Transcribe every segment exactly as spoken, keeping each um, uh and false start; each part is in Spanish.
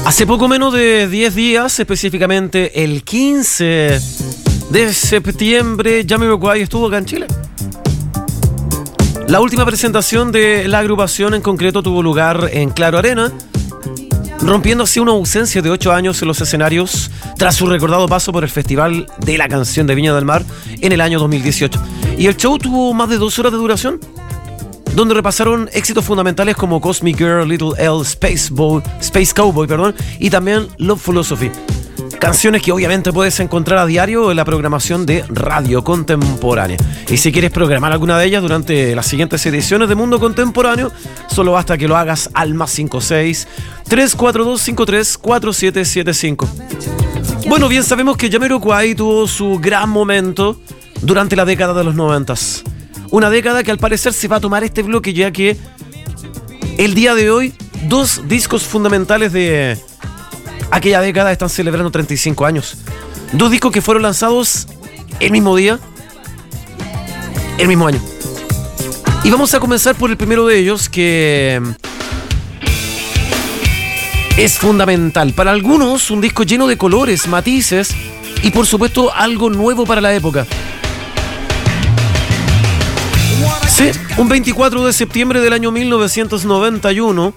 Hace poco menos de diez días, específicamente el quince de septiembre, Jamiroquai estuvo acá en Chile. La última presentación de la agrupación en concreto tuvo lugar en Claro Arena, rompiendo así una ausencia de ocho años en los escenarios tras su recordado paso por el Festival de la Canción de Viña del Mar en el año dos mil dieciocho. Y el show tuvo más de dos horas de duración, donde repasaron éxitos fundamentales como Cosmic Girl, Little L, Space Boy, Space Cowboy, perdón, y también Love Philosophy. Canciones que obviamente puedes encontrar a diario en la programación de Radio Contemporánea. Y si quieres programar alguna de ellas durante las siguientes ediciones de Mundo Contemporáneo, solo basta que lo hagas al más cinco seis, tres cuatro dos cinco tres, cuatro siete siete cinco. Bueno, bien sabemos que Jamiroquai tuvo su gran momento durante la década de los noventas. Una década que al parecer se va a tomar este bloque, ya que el día de hoy dos discos fundamentales de aquella década están celebrando treinta y cinco años. Dos discos que fueron lanzados el mismo día, el mismo año. Y vamos a comenzar por el primero de ellos, que es fundamental. Para algunos, un disco lleno de colores, matices y por supuesto algo nuevo para la época. Sí, un veinticuatro de septiembre del año mil novecientos noventa y uno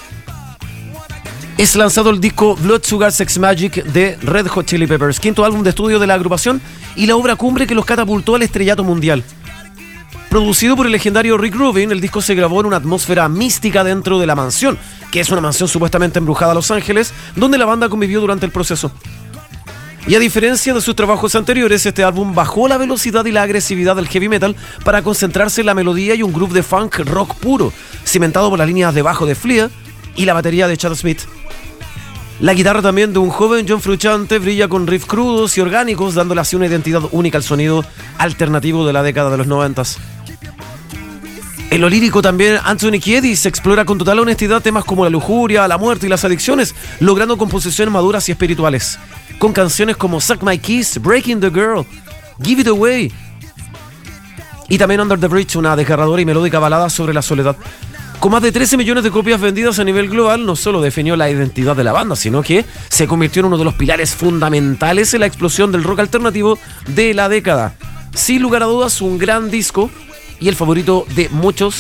es lanzado el disco Blood Sugar Sex Magik de Red Hot Chili Peppers, quinto álbum de estudio de la agrupación y la obra cumbre que los catapultó al estrellato mundial. Producido por el legendario Rick Rubin, el disco se grabó en una atmósfera mística dentro de la mansión, que es una mansión supuestamente embrujada a Los Ángeles, donde la banda convivió durante el proceso. Y a diferencia de sus trabajos anteriores, este álbum bajó la velocidad y la agresividad del heavy metal para concentrarse en la melodía y un groove de funk rock puro, cimentado por las líneas de bajo de Flea y la batería de Chad Smith. La guitarra también de un joven John Frusciante brilla con riffs crudos y orgánicos, dándole así una identidad única al sonido alternativo de la década de los noventas. En lo lírico también, Anthony Kiedis explora con total honestidad temas como la lujuria, la muerte y las adicciones, logrando composiciones maduras y espirituales, con canciones como Suck My Kiss, Breaking the Girl, Give It Away y también Under the Bridge, una desgarradora y melódica balada sobre la soledad. Con más de trece millones de copias vendidas a nivel global, no solo definió la identidad de la banda, sino que se convirtió en uno de los pilares fundamentales en la explosión del rock alternativo de la década. Sin lugar a dudas, un gran disco y el favorito de muchos